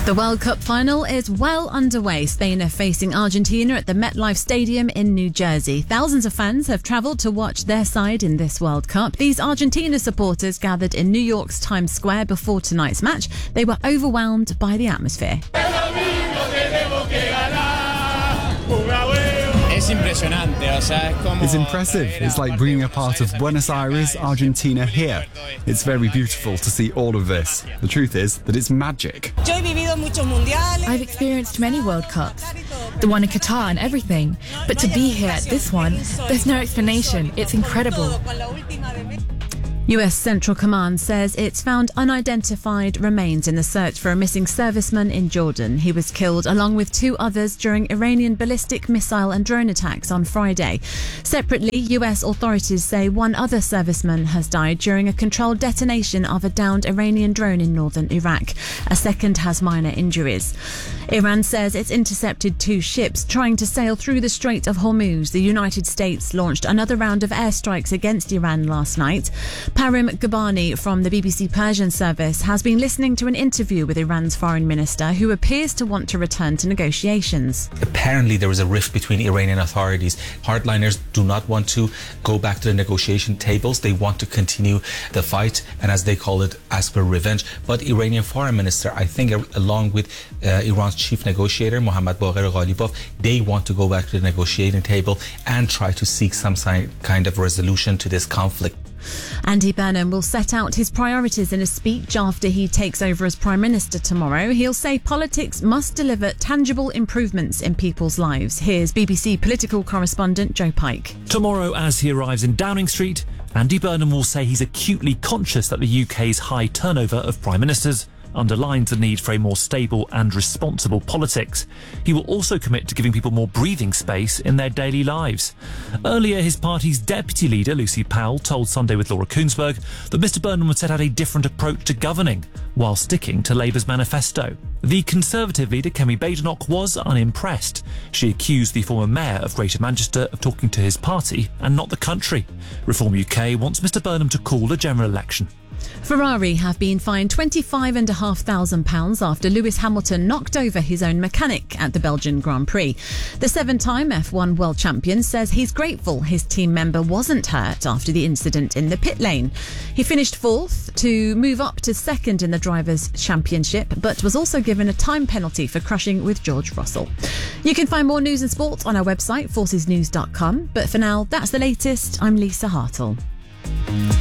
The World Cup final is well underway. Spain are facing Argentina at the MetLife Stadium in New Jersey. Thousands of fans have travelled to watch their side in this World Cup. These Argentina supporters gathered in New York's Times Square before tonight's match. They were overwhelmed by the atmosphere. It's impressive. It's like bringing a part of Buenos Aires, Argentina here. It's very beautiful to see all of this. The truth is that it's magic. I've experienced many World Cups, the one in Qatar and everything, but to be here at this one, there's no explanation. It's incredible. US Central Command says it's found unidentified remains in the search for a missing serviceman in Jordan. He was killed along with two others during Iranian ballistic missile and drone attacks on Friday. Separately, US authorities say one other serviceman has died during a controlled detonation of a downed Iranian drone in northern Iraq. A second has minor injuries. Iran says it's intercepted two ships trying to sail through the Strait of Hormuz. The United States launched another round of airstrikes against Iran last night. Parim Gabani from the BBC Persian service has been listening to an interview with Iran's foreign minister, who appears to want to return to negotiations. Apparently there is a rift between Iranian authorities. Hardliners do not want to go back to the negotiation tables. They want to continue the fight and, as they call it, ask for revenge. But Iranian foreign minister, I think, along with Iran's chief negotiator, Mohammad Baqir Ghalibaf, they want to go back to the negotiating table and try to seek some kind of resolution to this conflict. Andy Burnham will set out his priorities in a speech after he takes over as Prime Minister tomorrow. He'll say politics must deliver tangible improvements in people's lives. Here's BBC political correspondent Joe Pike. Tomorrow, as he arrives in Downing Street, Andy Burnham will say he's acutely conscious that the UK's high turnover of Prime Ministers underlines the need for a more stable and responsible politics. He will also commit to giving people more breathing space in their daily lives. Earlier, his party's deputy leader, Lucy Powell, told Sunday with Laura Kuenssberg that Mr Burnham would set out a different approach to governing, while sticking to Labour's manifesto. The Conservative leader, Kemi Badenoch, was unimpressed. She accused the former mayor of Greater Manchester of talking to his party and not the country. Reform UK wants Mr Burnham to call a general election. Ferrari have been fined £25,500 after Lewis Hamilton knocked over his own mechanic at the Belgian Grand Prix. The seven-time F1 world champion says he's grateful his team member wasn't hurt after the incident in the pit lane. He finished fourth to move up to second in the Drivers' Championship, but was also given a time penalty for crushing with George Russell. You can find more news and sport on our website, forcesnews.com. But for now, that's the latest. I'm Lisa Hartle.